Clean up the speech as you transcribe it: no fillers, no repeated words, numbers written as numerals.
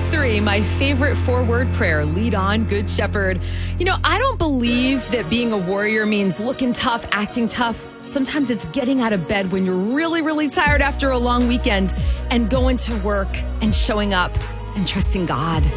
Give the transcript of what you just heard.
653, my favorite four-word prayer, lead on, Good Shepherd. You know, I don't believe that being a warrior means looking tough, acting tough. Sometimes it's getting out of bed when you're really, really tired after a long weekend and going to work and showing up and trusting God.